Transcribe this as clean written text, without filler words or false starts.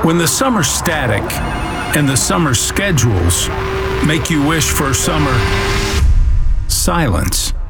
When the summer static and the summer schedules make you wish for summer silence.